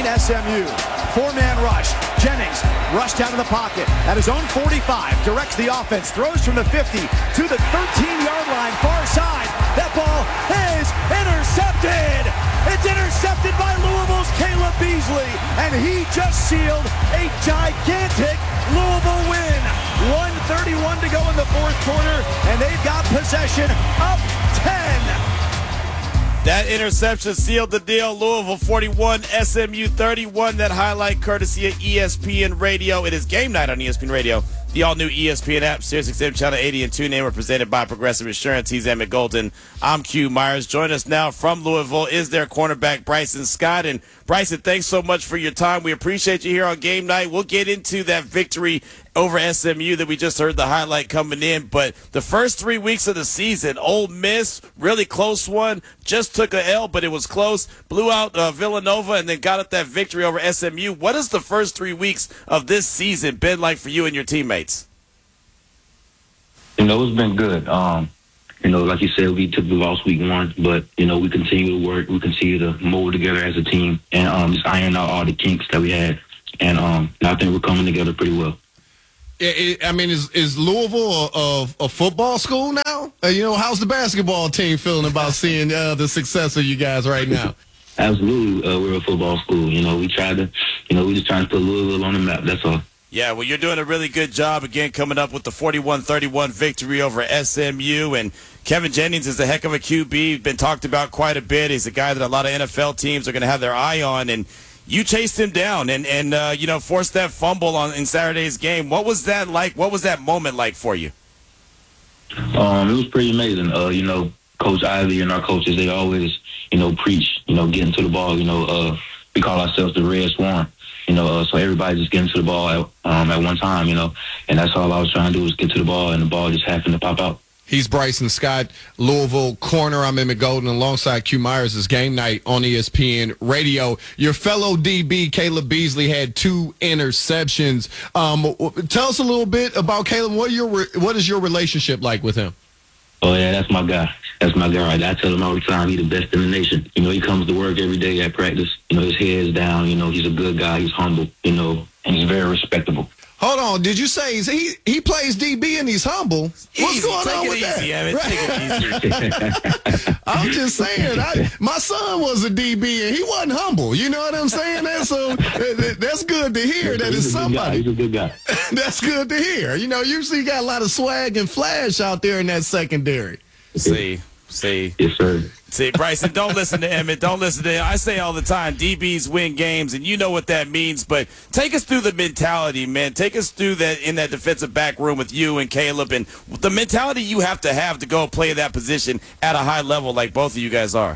SMU. Four-man rush. Jennings rushed down to the pocket at his own 45, directs the offense, throws from the 50 to the 13-yard line, far side. That ball is intercepted. It's intercepted by Louisville's Caleb Beasley, and he just sealed a gigantic Louisville win. 1:31 to go in the fourth quarter, and they've got possession up 10. That interception sealed the deal. Louisville 41, SMU 31. That highlight courtesy of ESPN Radio. It is game night on ESPN Radio. The all-new ESPN app, SiriusXM Channel 80 and TuneIn were presented by Progressive Insurance. He's Emmett Golden. I'm Q Myers. Join us now from Louisville is their cornerback, Bryson Scott. And Bryson, thanks so much for your time. We appreciate you here on game night. We'll get into that victory over SMU that we just heard the highlight coming in. But the first 3 weeks of the season, Ole Miss, really close one, just took a L, but it was close. Blew out Villanova and then got up that victory over SMU. What has the first 3 weeks of this season been like for you and your teammates? It's been good. Like you said, we took the loss week one, but, we continue to work. We continue to mold together as a team and just iron out all the kinks that we had. And I think we're coming together pretty well. Is Louisville a football school now? How's the basketball team feeling about seeing the success of you guys right now? Absolutely, we're a football school. We tried to, we just trying to put Louisville on the map. That's all. Yeah, well, you're doing a really good job, again, coming up with the 41-31 victory over SMU. And Kevin Jennings is a heck of a QB, been talked about quite a bit. He's a guy that a lot of NFL teams are going to have their eye on. And you chased him down and forced that fumble in Saturday's game. What was that like? What was that moment like for you? It was pretty amazing. Coach Ivey and our coaches, they always, preach, getting to the ball. We call ourselves the Red Swarm. So everybody just getting to the ball at one time, and that's all I was trying to do was get to the ball, and the ball just happened to pop out. He's Bryson Scott, Louisville corner. I'm Emmett Golden alongside Q Myers. It's game night on ESPN Radio. Your fellow DB, Caleb Beasley, had 2 interceptions. Tell us a little bit about Caleb. What is your relationship like with him? Oh, yeah, that's my guy. That's my guy. I tell him all the time he's the best in the nation. He comes to work every day at practice. His head is down. He's a good guy. He's humble, and he's very respectable. Hold on. Did you say he plays DB and he's humble? What's going on with that? Take it easy. I'm just saying. My son was a DB and he wasn't humble. You know what I'm saying? So that's good to hear. That is somebody. He's a good guy. That's good to hear. Usually you got a lot of swag and flash out there in that secondary. See. Yes, sir. See, Bryson, don't listen to Emmett. Don't listen to him. I say all the time, DBs win games, and you know what that means. But take us through the mentality, man. Take us through that in that defensive back room with you and Caleb, and the mentality you have to go play that position at a high level like both of you guys are.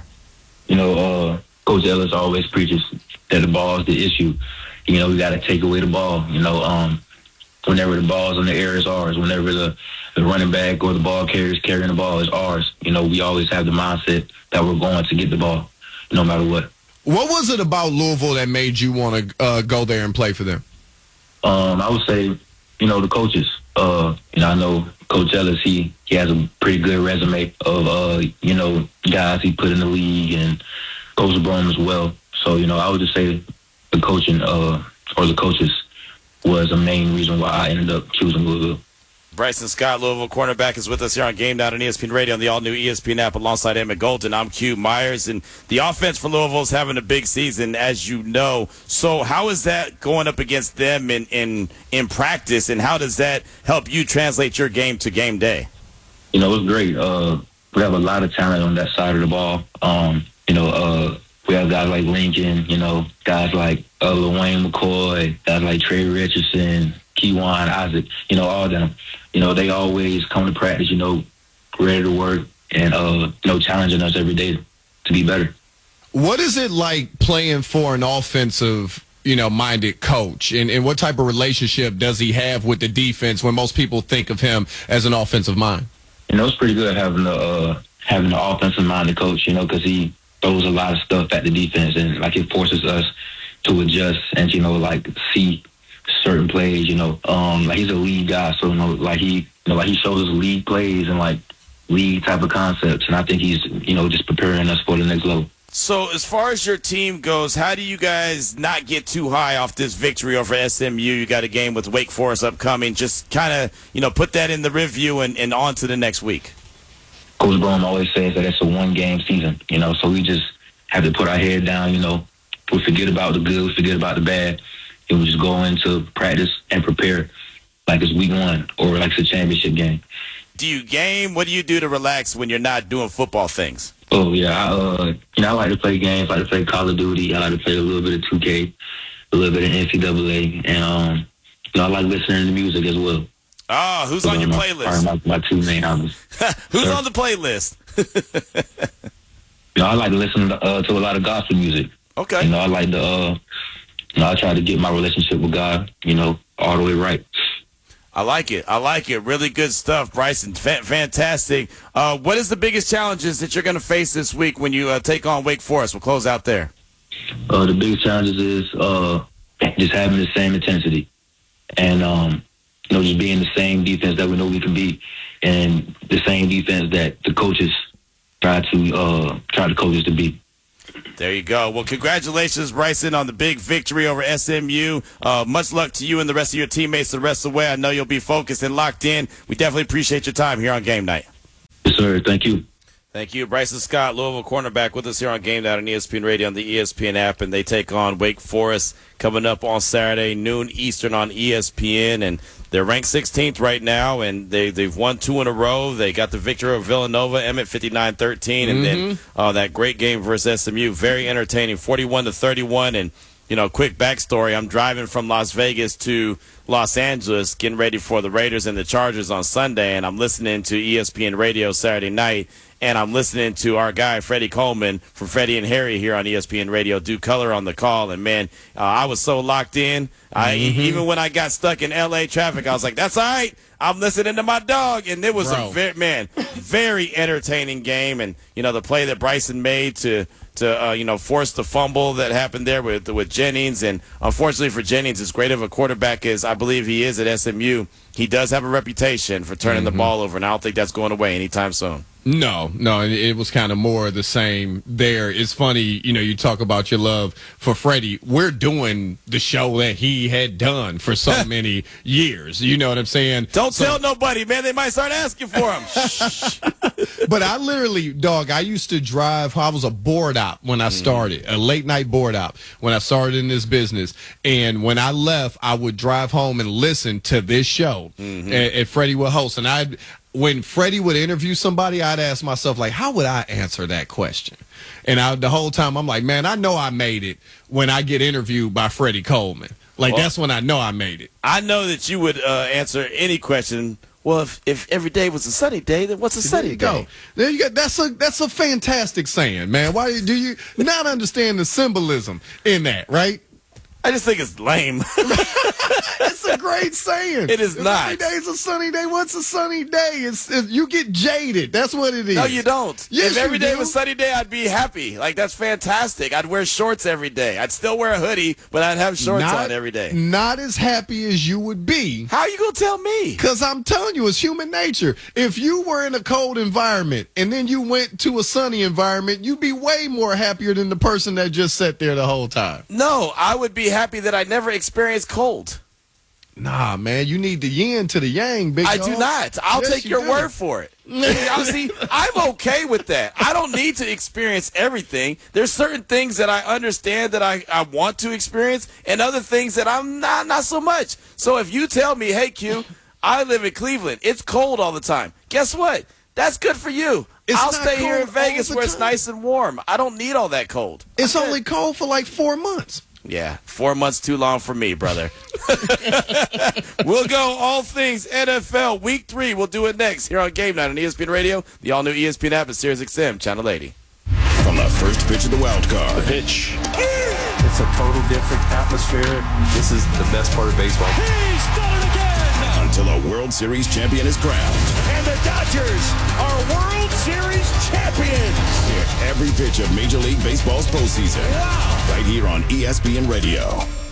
Coach Ellis always preaches that the ball is the issue. We got to take away the ball. Whenever the ball's in the air, it's ours. Whenever the running back or the ball carrier's carrying the ball, it's ours. We always have the mindset that we're going to get the ball, no matter what. What was it about Louisville that made you want to go there and play for them? I would say, the coaches. I know Coach Ellis, he has a pretty good resume of, guys he put in the league, and Coach LeBron as well. So, I would just say the coaching or the coaches was the main reason why I ended up choosing Louisville. Bryson Scott, Louisville cornerback, is with us here on Game Night on ESPN Radio on the all-new ESPN app alongside Emmett Golden. I'm Q Myers, and the offense for Louisville is having a big season, as you know. So how is that going up against them in practice, and how does that help you translate your game to game day? It's great. We have a lot of talent on that side of the ball. We have guys like Lincoln, guys like LaWayne McCoy, guys like Trey Richardson, Keywan Isaac, all of them. They always come to practice, ready to work and, challenging us every day to be better. What is it like playing for an offensive, minded coach? And what type of relationship does he have with the defense when most people think of him as an offensive mind? It's pretty good having an offensive minded coach, because he throws a lot of stuff at the defense, and it forces us to adjust and see certain plays. He's a lead guy, so he shows us lead plays and league type of concepts, and I think he's just preparing us for the next level. So as far as your team goes, how do you guys not get too high off this victory over SMU? You got a game with Wake Forest upcoming. Just kind of, put that in the review and on to the next week. Coach Brown always says that it's a one-game season, so we just have to put our head down, we forget about the good, we forget about the bad, and we just go into practice and prepare like it's week one or like it's a championship game. Do you game? What do you do to relax when you're not doing football things? Oh, yeah. I like to play games. I like to play Call of Duty. I like to play a little bit of 2K, a little bit of NCAA. And, I like listening to music as well. Oh, who's on your playlist? My two main hobbies. Who's on the playlist? I like to listen to a lot of gospel music. Okay. I like to, I try to get my relationship with God, all the way right. I like it. Really good stuff, Bryson. Fantastic. What is the biggest challenges that you're going to face this week when you take on Wake Forest? We'll close out there. The biggest challenges is just having the same intensity and, just being the same defense that we know we can be and the same defense that the coaches try to coach us to be. There you go. Well, congratulations, Bryson, on the big victory over SMU. Much luck to you and the rest of your teammates the rest of the way. I know you'll be focused and locked in. We definitely appreciate your time here on Game Night. Yes, sir. Thank you. Thank you. Bryson Scott, Louisville cornerback, with us here on Game Night on ESPN Radio on the ESPN app, and they take on Wake Forest coming up on Saturday, noon Eastern on ESPN, and they're ranked 16th right now, and they've won 2 in a row. They got the victory over Villanova, Emmett 59-13, and then that great game versus SMU, very entertaining, 41-31. And quick backstory: I'm driving from Las Vegas to Los Angeles, getting ready for the Raiders and the Chargers on Sunday, and I'm listening to ESPN Radio Saturday night. And I'm listening to our guy, Freddie Coleman, from Freddie and Harry here on ESPN Radio, do color on the call. And, man, I was so locked in. Even when I got stuck in L.A. traffic, I was like, that's all right. I'm listening to my dog. And it was very entertaining game. And, the play that Bryson made to force the fumble that happened there with Jennings. And unfortunately for Jennings, as great of a quarterback as I believe he is at SMU, he does have a reputation for turning the ball over. And I don't think that's going away anytime soon. No, it was kind of more of the same there. It's funny, you talk about your love for Freddie. We're doing the show that he had done for so many years. You know what I'm saying? Don't tell nobody, man. They might start asking for him. But I literally, I used to drive. I was a board op when I started, a late night board op when I started in this business. And when I left, I would drive home and listen to this show. And Freddie would host. And when Freddie would interview somebody, I'd ask myself, like, how would I answer that question? And the whole time I'm like, man, I know I made it when I get interviewed by Freddie Coleman. That's when I know I made it. I know that you would answer any question. Well, if every day was a sunny day, then what's a sunny day? There you go. That's a fantastic saying, man. Why do you not understand the symbolism in that, right? I just think it's lame. It's a great saying. It is not. Every day's a sunny day. What's a sunny day? You get jaded. That's what it is. No, you don't. Yes, if every day was a sunny day, I'd be happy. That's fantastic. I'd wear shorts every day. I'd still wear a hoodie, but I'd have shorts on every day. Not as happy as you would be. How are you going to tell me? Because I'm telling you, it's human nature. If you were in a cold environment and then you went to a sunny environment, you'd be way more happier than the person that just sat there the whole time. No, I would be happy that I never experienced cold. Nah, man, you need the yin to the yang, big dog. I do not. I'll take your word for it. See, I'm okay with that. I don't need to experience everything. There's certain things that I understand that I want to experience, and other things that I'm not so much. So if you tell me, hey, Q, I live in Cleveland, it's cold all the time, guess what? That's good for you. I'll stay here in Vegas where it's nice and warm. I don't need all that cold. It's only cold for like 4 months. Yeah, 4 months too long for me, brother. We'll go all things NFL Week 3. We'll do it next here on Game Night on ESPN Radio, the all-new ESPN app, and SiriusXM Channel 80. From the first pitch of the wild card. The pitch. It's a total different atmosphere. This is the best part of baseball. He's done it again! Until a World Series champion is crowned. And the Dodgers are World Series champions. Hear every pitch of Major League Baseball's postseason. Wow. Right here on ESPN Radio.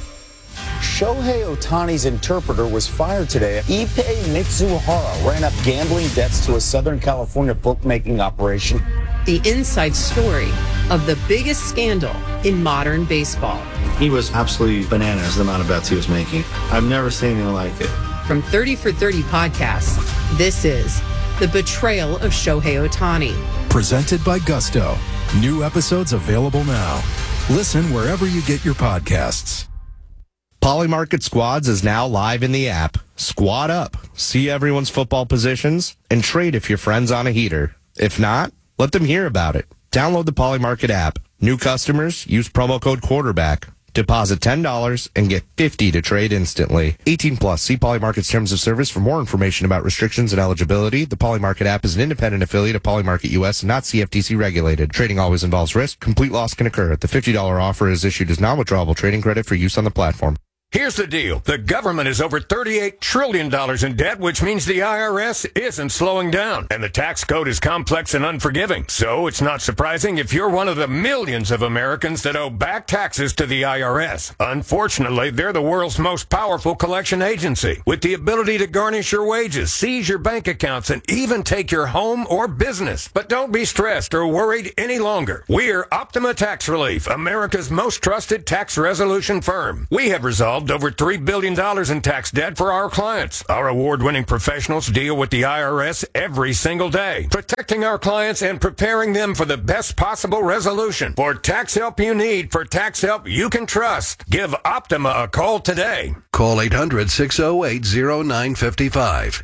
Shohei Ohtani's interpreter was fired today. Ippei Mitsuhara ran up gambling debts to a Southern California bookmaking operation. The inside story of the biggest scandal in modern baseball. He was absolutely bananas, the amount of bets he was making. I've never seen anything like it. From 30 for 30 podcasts, this is The Betrayal of Shohei Ohtani. Presented by Gusto. New episodes available now. Listen wherever you get your podcasts. Polymarket Squads is now live in the app. Squad up, see everyone's football positions, and trade if your friend's on a heater. If not, let them hear about it. Download the Polymarket app. New customers, use promo code quarterback. Deposit $10 and get $50 to trade instantly. 18 plus. See Polymarket's terms of service for more information about restrictions and eligibility. The Polymarket app is an independent affiliate of Polymarket US and not CFTC regulated. Trading always involves risk. Complete loss can occur. The $50 offer is issued as non-withdrawable trading credit for use on the platform. Here's the deal. The government is over $38 trillion in debt, which means the IRS isn't slowing down. And the tax code is complex and unforgiving. So it's not surprising if you're one of the millions of Americans that owe back taxes to the IRS. Unfortunately, they're the world's most powerful collection agency, with the ability to garnish your wages, seize your bank accounts, and even take your home or business. But don't be stressed or worried any longer. We're Optima Tax Relief, America's most trusted tax resolution firm. We have resolved over $3 billion in tax debt for our clients. Our award-winning professionals deal with the IRS every single day, protecting our clients and preparing them for the best possible resolution. For tax help you need, for tax help you can trust, give Optima a call today. Call 800-608-0955.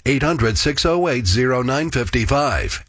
800-608-0955.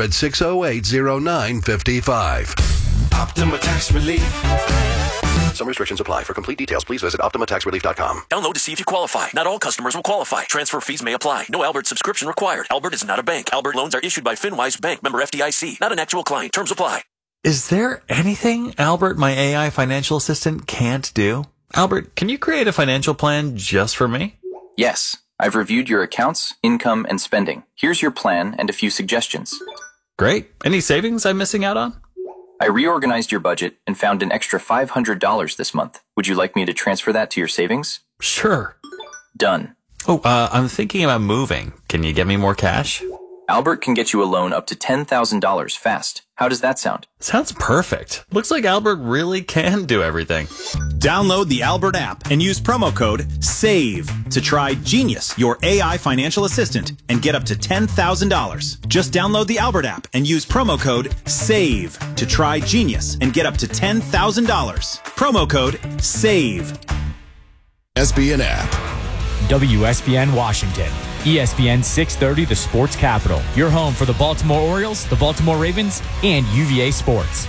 800-608-0955. Optima Tax Relief. Some restrictions apply. For complete details, please visit OptimaTaxRelief.com. Download to see if you qualify. Not all customers will qualify. Transfer fees may apply. No Albert subscription required. Albert is not a bank. Albert loans are issued by FinWise Bank, member FDIC. Not an actual client. Terms apply. Is there anything Albert, my AI financial assistant, can't do? Albert, can you create a financial plan just for me? Yes. I've reviewed your accounts, income, and spending. Here's your plan and a few suggestions. Great. Any savings I'm missing out on? I reorganized your budget and found an extra $500 this month. Would you like me to transfer that to your savings? Sure. Done. Oh, I'm thinking about moving. Can you get me more cash? Albert can get you a loan up to $10,000 fast. How does that sound? Sounds perfect. Looks like Albert really can do everything. Download the Albert app and use promo code SAVE to try Genius, your AI financial assistant, and get up to $10,000. Just download the Albert app and use promo code SAVE to try Genius and get up to $10,000. Promo code SAVE. ESPN app. WSBN Washington. ESPN 630, the sports capital. Your home for the Baltimore Orioles, the Baltimore Ravens, and UVA Sports.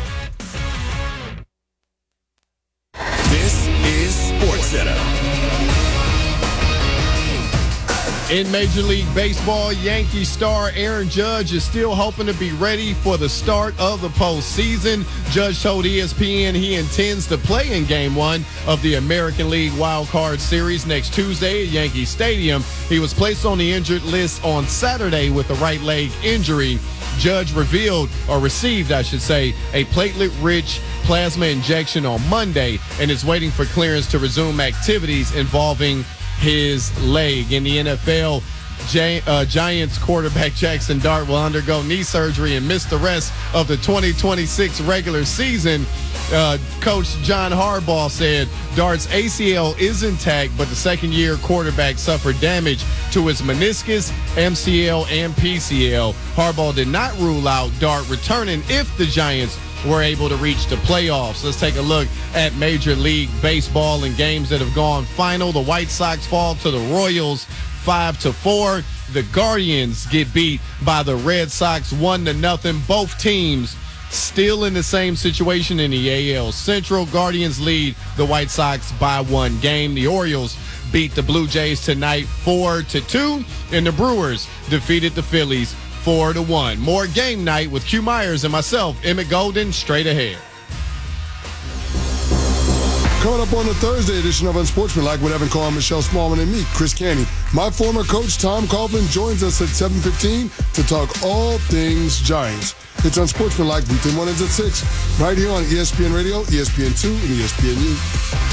This is SportsCenter. In Major League Baseball, Yankee star Aaron Judge is still hoping to be ready for the start of the postseason. Judge told ESPN he intends to play in Game 1 of the American League Wild Card Series next Tuesday at Yankee Stadium. He was placed on the injured list on Saturday with a right leg injury. Judge received, a platelet-rich plasma injection on Monday and is waiting for clearance to resume activities involving his leg. In the NFL, Giants quarterback Jackson Dart will undergo knee surgery and miss the rest of the 2026 regular season. Coach John Harbaugh said Dart's ACL is intact, but the second-year quarterback suffered damage to his meniscus, MCL, and PCL. Harbaugh did not rule out Dart returning if the Giants were able to reach the playoffs. Let's take a look at Major League Baseball and games that have gone final. The White Sox fall to the Royals 5-4. The Guardians get beat by the Red Sox 1-0. Both teams still in the same situation in the AL Central. Guardians lead the White Sox by 1 game. The Orioles beat the Blue Jays tonight 4-2. And the Brewers defeated the Phillies 4-1. More Game Night with Q Myers and myself, Emmett Golden, straight ahead. Coming up on the Thursday edition of Unsportsmanlike with Evan Carr, Michelle Smallman, and me, Chris Canty. My former coach, Tom Coughlin, joins us at 7:15 to talk all things Giants. It's Unsportsmanlike. Weekday mornings at 6, right here on ESPN Radio, ESPN2, and ESPNU.